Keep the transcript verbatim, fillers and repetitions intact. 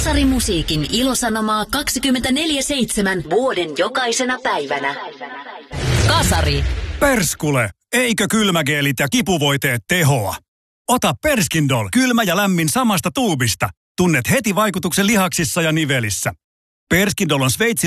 Kasarimusiikin ilosanomaa kaksikymmentäneljä seitsemän vuoden jokaisena päivänä. Kasari. Perskule, eikö kylmägeelit ja kipuvoiteet tehoa? Ota Perskindol, kylmä ja lämmin samasta tuubista. Tunnet heti vaikutuksen lihaksissa ja nivelissä. Perskindol on Sveitsin